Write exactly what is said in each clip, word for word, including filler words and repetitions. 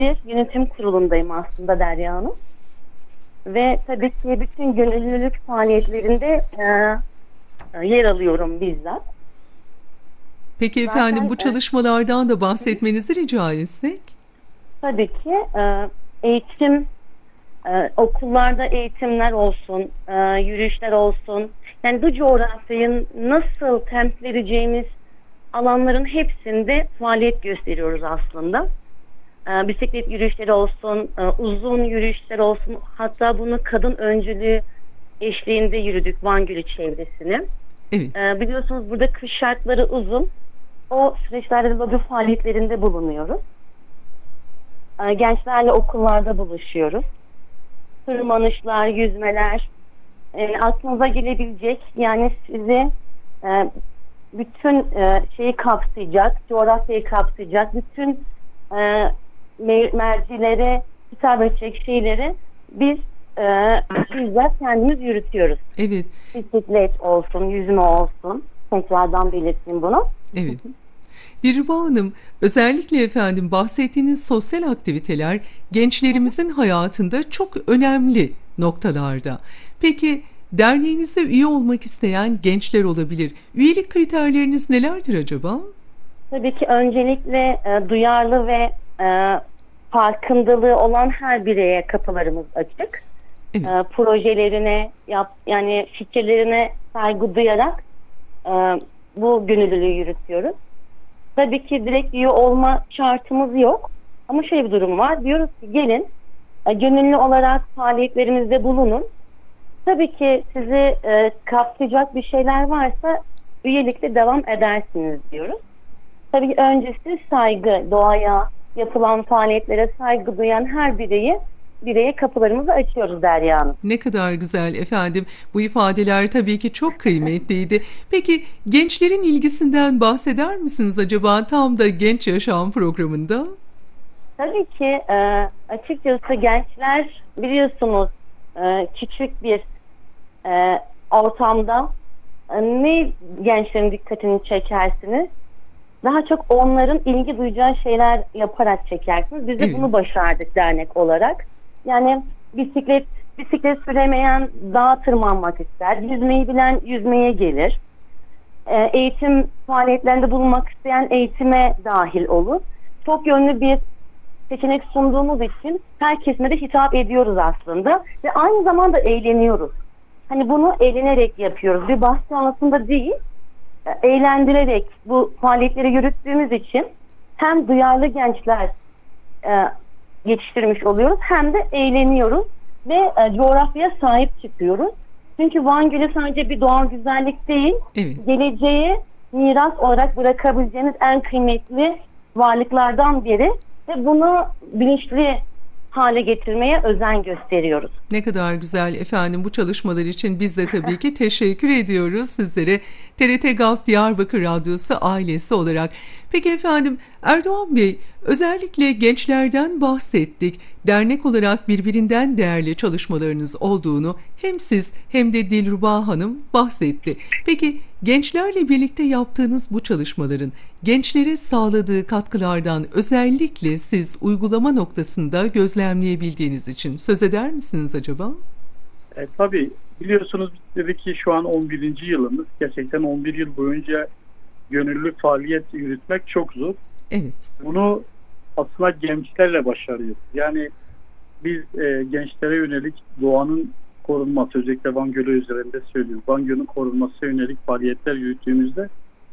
bir yönetim kurulundayım aslında Derya Hanım. Ve tabii ki bütün gönüllülük faaliyetlerinde e, e, yer alıyorum bizzat. Peki efendim, Zaten bu e, çalışmalardan da bahsetmenizi rica etsek? tabii ki e, eğitim, e, okullarda eğitimler olsun, e, yürüyüşler olsun. Yani bu coğrafyayı nasıl temsil edeceğimiz alanların hepsinde faaliyet gösteriyoruz aslında. E, bisiklet yürüyüşleri olsun, e, uzun yürüyüşler olsun. Hatta bunu kadın öncülüğü eşliğinde yürüdük Van Gölü çevresini. Evet. E, biliyorsunuz burada kış şartları uzun. O süreçlerde de lobi faaliyetlerinde bulunuyoruz. E, gençlerle okullarda buluşuyoruz. Tırmanışlar, yüzmeler, e, aklınıza gelebilecek, yani sizi e, bütün e, şeyi kapsayacak, coğrafyayı kapsayacak, bütün e, me- mercilere hitap edecek şeyleri biz e, bizzat kendimiz yürütüyoruz. Evet. Bisiklet olsun, yüzme olsun. Tekrardan belirteyim bunu. Evet. Dilruba Hanım, özellikle efendim bahsettiğiniz sosyal aktiviteler gençlerimizin hayatında çok önemli noktalarda. Peki derneğinize üye olmak isteyen gençler olabilir. Üyelik kriterleriniz nelerdir acaba? Tabii ki öncelikle e, duyarlı ve e, farkındalığı olan her bireye kapılarımız açık. Evet. E, projelerine, yap, yani fikirlerine saygı duyarak e, bu gönüllülüğü yürütüyoruz. Tabii ki direkt üye olma şartımız yok. Ama şöyle bir durum var. Diyoruz ki gelin, e, gönüllü olarak faaliyetlerimizde bulunun. Tabii ki sizi e, kapsayacak bir şeyler varsa üyelikle devam edersiniz diyoruz. Tabii öncesi saygı, doğaya, yapılan faaliyetlere saygı duyan her bireyi bireye kapılarımızı açıyoruz Derya Hanım. Ne kadar güzel efendim. Bu ifadeler tabii ki çok kıymetliydi. Peki gençlerin ilgisinden bahseder misiniz acaba tam da Genç Yaşam programında? Tabii ki e, açıkçası gençler biliyorsunuz e, küçük bir e, ortamda e, ne gençlerin dikkatini çekersiniz? Daha çok onların ilgi duyacağı şeyler yaparak çekersiniz. Biz de Evet. bunu başardık dernek olarak. Yani bisiklet bisiklet süremeyen dağa tırmanmak ister. Yüzmeyi bilen yüzmeye gelir. E, eğitim faaliyetlerinde bulunmak isteyen eğitime dahil olur. Çok yönlü bir seçenek sunduğumuz için her kesime de hitap ediyoruz aslında. Ve aynı zamanda eğleniyoruz. Hani bunu eğlenerek yapıyoruz. Bir bahs sonrasında değil, eğlendirerek bu faaliyetleri yürüttüğümüz için hem duyarlı gençler e, yetiştirmiş oluyoruz hem de eğleniyoruz ve e, coğrafyaya sahip çıkıyoruz. Çünkü Van Gölü sadece bir doğal güzellik değil, Evet. geleceğe miras olarak bırakabileceğiniz en kıymetli varlıklardan biri ve bunu bilinçli hale getirmeye özen gösteriyoruz. Ne kadar güzel efendim, bu çalışmalar için biz de tabii ki teşekkür ediyoruz sizlere T R T Gaf Diyarbakır Radyosu ailesi olarak. Peki efendim, Erdoğan Bey, özellikle gençlerden bahsettik. Dernek olarak birbirinden değerli çalışmalarınız olduğunu hem siz hem de Dilruba Hanım bahsetti. Peki gençlerle birlikte yaptığınız bu çalışmaların gençlere sağladığı katkılardan özellikle siz uygulama noktasında gözlemleyebildiğiniz için söz eder misiniz acaba? E, tabii biliyorsunuz dedik ki şu an on birinci yılımız. Gerçekten on bir yıl boyunca gönüllü faaliyet yürütmek çok zor. Evet. Bunu aslında gençlerle başarıyoruz. Yani biz e, gençlere yönelik doğanın korunması, özellikle Van Gölü üzerinde söylüyoruz. Van Gölü'nün korunması yönelik faaliyetler yürüttüğümüzde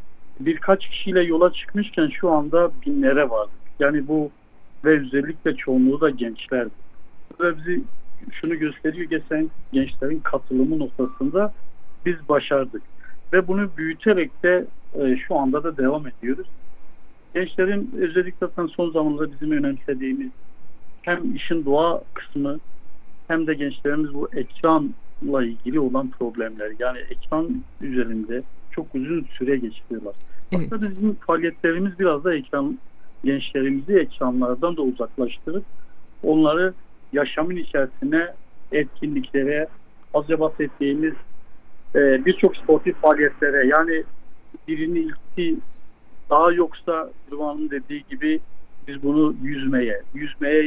birkaç kişiyle yola çıkmışken şu anda binlere vardık. Yani bu ve özellikle çoğunluğu da gençlerdi. Ve bizi şunu gösteriyor ki sen gençlerin katılımı noktasında biz başardık. Ve bunu büyüterek de e, şu anda da devam ediyoruz. Gençlerin özellikle son zamanlarda bizim önemsediğimiz hem işin doğa kısmı hem de gençlerimiz bu ekranla ilgili olan problemler. Yani ekran üzerinde çok uzun süre geçiriyorlar. Evet. Aslında bizim faaliyetlerimiz biraz da ekran gençlerimizi ekranlardan da uzaklaştırıp onları yaşamın içerisine, etkinliklere, azca bahsettiğimiz e, birçok sportif faaliyetlere, yani birini ilki daha yoksa Duvan'ın dediği gibi Biz bunu yüzmeye, yüzmeye